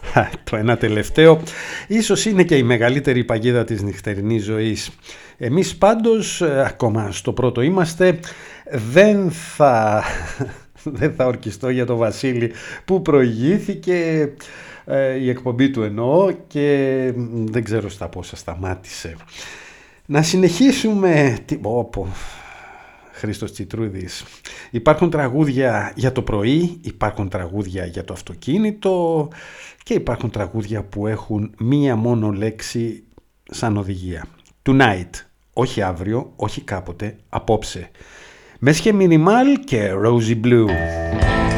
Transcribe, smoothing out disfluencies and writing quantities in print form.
Το ένα τελευταίο ίσως είναι και η μεγαλύτερη παγίδα της νυχτερινής ζωής. Εμείς πάντως, ακόμα στο πρώτο είμαστε, δεν θα ορκιστώ για το Βασίλη που προηγήθηκε, η εκπομπή του εννοώ, και δεν ξέρω στα πόσα σταμάτησε. Να συνεχίσουμε. Χρήστος Τσιτρούδης. Υπάρχουν τραγούδια για το πρωί, υπάρχουν τραγούδια για το αυτοκίνητο και υπάρχουν τραγούδια που έχουν μία μόνο λέξη σαν οδηγία. Tonight, όχι αύριο, όχι κάποτε, απόψε. Μέσχε Μινιμάλ και Rosy Blue.